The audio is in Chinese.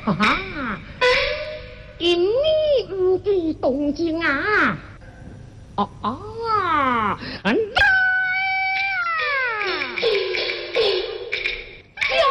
哈哈，因你唔知动静啊！哦哦，